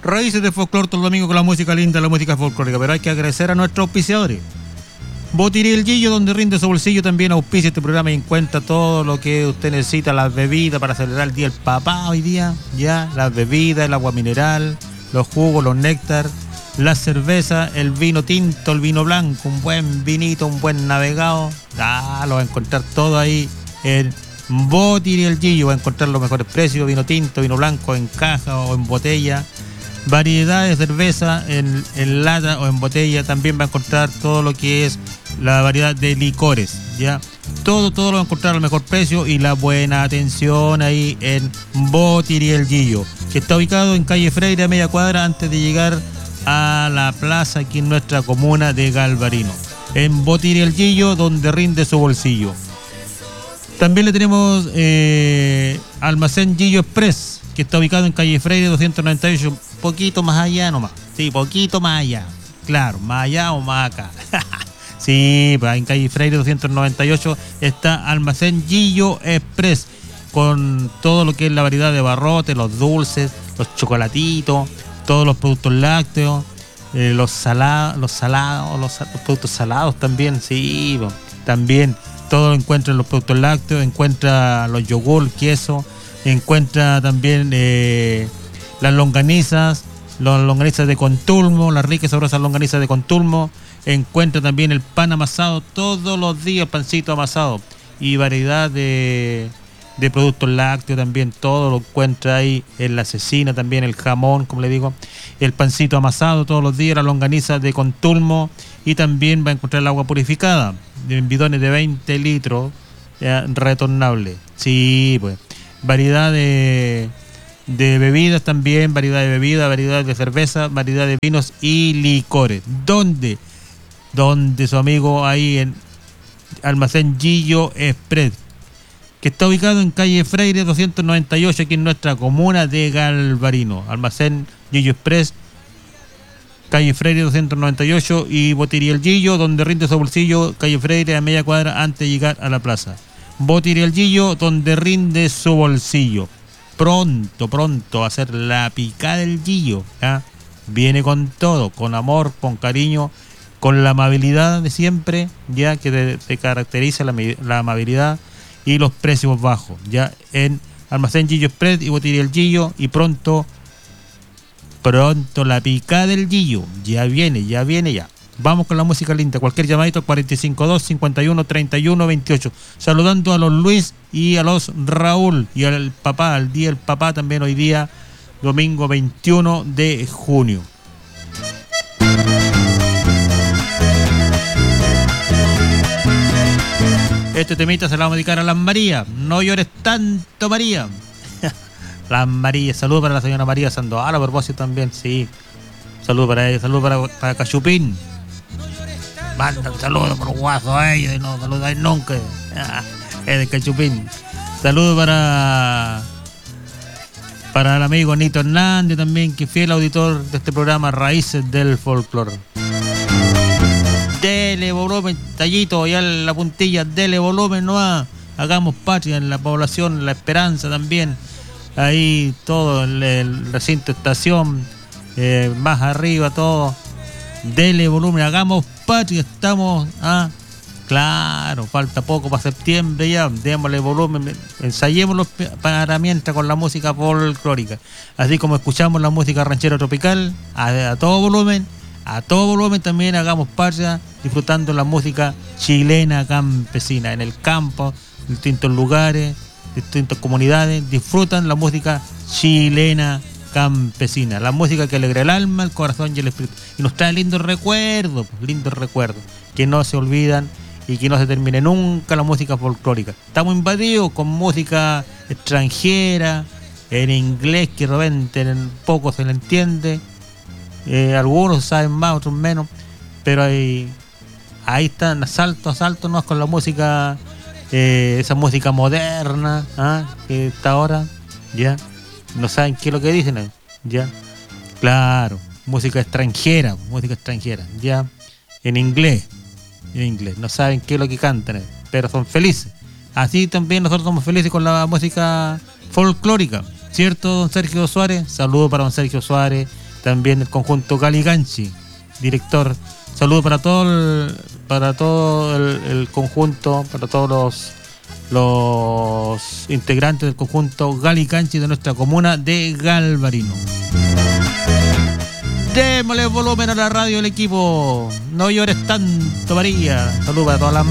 Raíces de Folclor todo el domingo con la música linda, la música folclórica. Pero hay que agradecer a nuestros auspiciadores. Botirí El Gillo, donde rinde su bolsillo, también auspicia este programa y encuentra todo lo que usted necesita, las bebidas para celebrar el Día del Papá hoy día, ya, las bebidas, el agua mineral, los jugos, los néctar, la cerveza, el vino tinto, el vino blanco, un buen vinito, un buen navegado, lo va a encontrar todo ahí en Botirí El Gillo, va a encontrar los mejores precios, vino tinto, vino blanco en caja o en botella. Variedad de cerveza en lata o en botella, también va a encontrar todo lo que es la variedad de licores, ¿ya? Todo lo va a encontrar al mejor precio y la buena atención ahí en Botirí El Gillo, que está ubicado en calle Freire a media cuadra antes de llegar a la plaza aquí en nuestra comuna de Galvarino. En Botirí El Gillo, donde rinde su bolsillo. También le tenemos Almacén Gillo Express, que está ubicado en calle Freire 298, poquito más allá nomás. Sí, poquito más allá. Claro, más allá o más acá. Sí, pues en calle Freire 298 está Almacén Gillo Express, con todo lo que es la variedad de barrotes, los dulces, los chocolatitos, todos los productos lácteos, los productos salados también, sí, pues, también todo lo encuentra en los productos lácteos, encuentra los yogur, queso, encuentra también las longanizas de Contulmo, las ricas y sabrosas longanizas de Contulmo, encuentra también el pan amasado todos los días, pancito amasado, y variedad de productos lácteos también, todo lo encuentra ahí en la cecina, también el jamón, como le digo, el pancito amasado todos los días, la longaniza de Contulmo, y también va a encontrar el agua purificada en bidones de 20 litros retornable. Sí, pues variedad de bebidas también, variedad de cerveza, variedad de vinos y licores. ¿Dónde su amigo ahí en Almacén Gillo Express, que está ubicado en calle Freire 298 aquí en nuestra comuna de Galvarino. Almacén Gillo Express, calle Freire 298 y Botirí El Gillo, donde rinde su bolsillo, calle Freire a media cuadra antes de llegar a la plaza. Botirí El Gillo, donde rinde su bolsillo. Pronto va a ser la picada del Gillo, ¿ya? Viene con todo, con amor, con cariño, con la amabilidad de siempre, ya que te caracteriza la amabilidad y los precios bajos, ya en Almacén Gillo Express y Botirí El Gillo, y pronto la picada del Gillo, ya viene. Vamos con la música linda. Cualquier llamadito 452-51-31-28. Saludando a los Luis y a los Raúl y al papá, al día del papá también hoy día, domingo 21 de junio. Este temita se lo vamos a dedicar a las María. No llores tanto, María. Las María. Saludos para la señora María Sandoval, a propósito también, sí. Saludos para ella, saludos para Cachupín. Manda un saludo por guaso a ellos y no saludáis nunca. Es de Cachupín. Saludos para el amigo Nito Hernández también, que es fiel auditor de este programa Raíces del Folclor. Dele volumen, tallito, ya en la puntilla, dele volumen, no hagamos patria en la población, la esperanza también. Ahí todo el recinto estación, más arriba todo. Dele volumen, hagamos patria, estamos, claro, falta poco para septiembre ya, démosle volumen, ensayémoslo para mientras con la música folclórica, así como escuchamos la música ranchera tropical, a todo volumen también hagamos patria, disfrutando la música chilena campesina, en el campo, en distintos lugares, distintas comunidades, disfrutan la música chilena campesina, la música que alegra el alma, el corazón y el espíritu, y nos trae lindos recuerdos, que no se olvidan y que no se termine nunca la música folclórica. Estamos invadidos con música extranjera, en inglés, que de repente poco se le entiende, algunos saben más, otros menos, pero ahí están asalto ¿no? Con la música, esa música moderna, que está ahora, ya. No saben qué es lo que dicen, ya. Claro, música extranjera, ya. En inglés, no saben qué es lo que cantan, pero son felices. Así también nosotros somos felices con la música folclórica, ¿cierto, don Sergio Suárez? Saludos para don Sergio Suárez, también el conjunto Galiganchi, director. Saludos para todo el conjunto, para todos los integrantes del conjunto Galiganchi de nuestra comuna de Galvarino. Démosle volumen a la radio del equipo. No llores tanto, María. Saludos para todas las